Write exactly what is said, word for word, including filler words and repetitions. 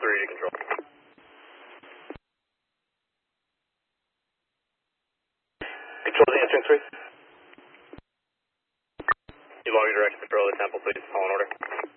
three to control. Control the answering three. You log your direct control of the temple, please. All in order.